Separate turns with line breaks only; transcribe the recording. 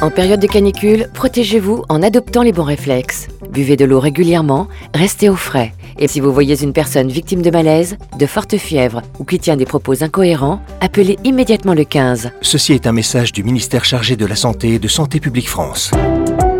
En période de canicule, protégez-vous en adoptant les bons réflexes. Buvez de l'eau régulièrement, restez au frais. Et si vous voyez une personne victime de malaise, de forte fièvre ou qui tient des propos incohérents, appelez immédiatement le 15.
Ceci est un message du ministère chargé de la Santé et de Santé publique France.